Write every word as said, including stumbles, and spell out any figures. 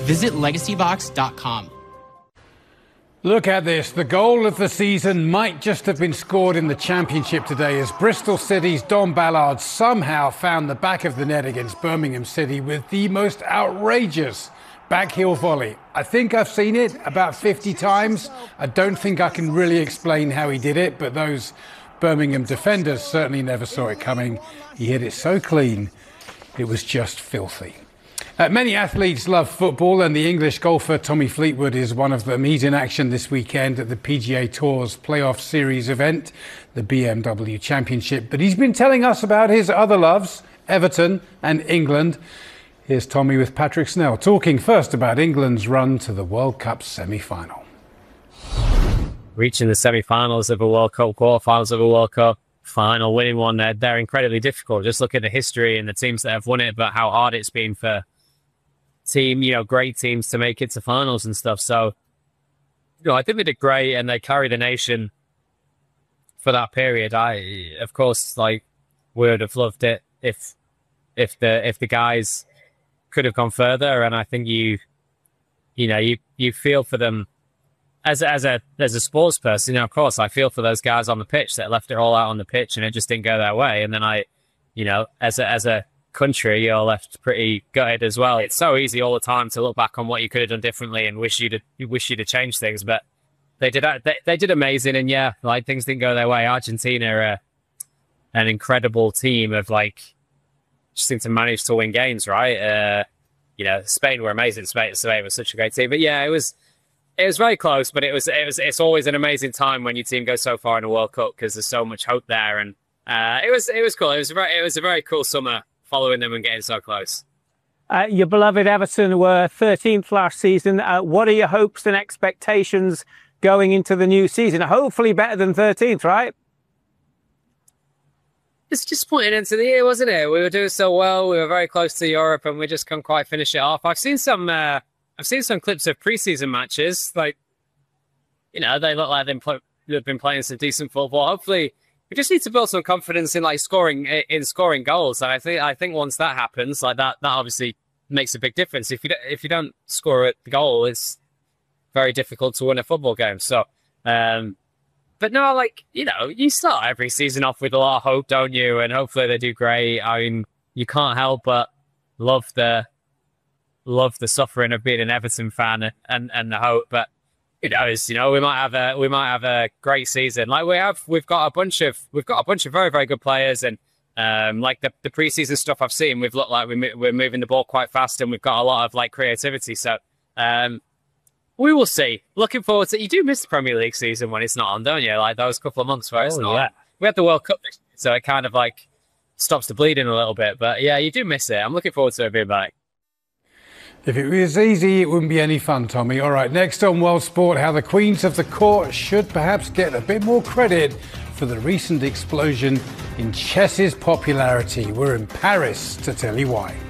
Visit legacy box dot com. Look at this. The goal of the season might just have been scored in the championship today as Bristol City's Dom Ballard somehow found the back of the net against Birmingham City with the most outrageous backheel volley. I think I've seen it about fifty times. I don't think I can really explain how he did it, but those Birmingham defenders certainly never saw it coming. He hit it so clean, it was just filthy. Uh, many athletes love football, and the English golfer Tommy Fleetwood is one of them. He's in action this weekend at the P G A Tour's playoff series event, the B M W Championship. But he's been telling us about his other loves, Everton and England. Here's Tommy with Patrick Snell, talking first about England's run to the World Cup semi-final. Reaching the semi-finals of a World Cup, quarterfinals of a World Cup, final, winning one, they're, they're incredibly difficult. Just look at the history and the teams that have won it, but how hard it's been for team, you know, great teams to make it to finals and stuff. So, you know, I think they did great and they carried the nation for that period. I, of course, like, would have loved it if, if the, if the guys could have gone further. And I think you, you know, you, you feel for them as a, as a, as a sports person. You know, of course, I feel for those guys on the pitch that left it all out on the pitch and it just didn't go their way. And then I, you know, as a, as a, country, you're left pretty gutted as well. It's so easy all the time to look back on what you could have done differently and wish you'd you wish you'd have changed things, but they did they, they did amazing. And yeah, like, things didn't go their way. Argentina are a, an incredible team of, like, just seem to manage to win games, right? Uh, you know, Spain were amazing. Spain, Spain was such a great team, but yeah, it was it was very close. But it was it was it's always an amazing time when your team goes so far in a World Cup because there's so much hope there, and uh, it was it was cool. It was a very, it was a very cool summer following them and getting so close. Uh, your beloved Everton were thirteenth last season. Uh, what are your hopes and expectations going into the new season? Hopefully better than thirteenth, right? It's just pointing into the year, wasn't it? We were doing so well. We were very close to Europe, and we just couldn't quite finish it off. I've seen some. Uh, I've seen some clips of preseason matches. Like, you know, they look like they've play, been playing some decent football. Hopefully. We just need to build some confidence in like scoring in scoring goals, and I think I think once that happens, like that, that obviously makes a big difference. If you don't, if you don't score a goal, it's very difficult to win a football game. So, um, but no, like, you know, you start every season off with a lot of hope, don't you? And hopefully they do great. I mean, you can't help but love the love the suffering of being an Everton fan and and the hope, but. Who knows? You know, we might have a we might have a great season. Like we have, we've got a bunch of we've got a bunch of very very good players, and um, like the the preseason stuff I've seen, we've looked like we we're moving the ball quite fast, and we've got a lot of like creativity. So um, we will see. Looking forward to. You do miss the Premier League season when it's not on, don't you? Like those couple of months where oh, it's not. Yeah. We had the World Cup, so it kind of like stops the bleeding a little bit. But yeah, you do miss it. I'm looking forward to it being back. If it was easy, it wouldn't be any fun, Tommy. All right, next on World Sport, how the Queens of the Court should perhaps get a bit more credit for the recent explosion in chess's popularity. We're in Paris to tell you why.